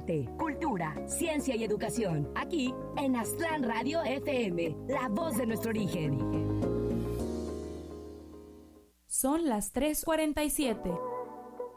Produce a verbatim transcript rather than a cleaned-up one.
arte, cultura, ciencia y educación. Aquí en Aztlán Radio F M, la voz de nuestro origen. Son las tres cuarenta y siete.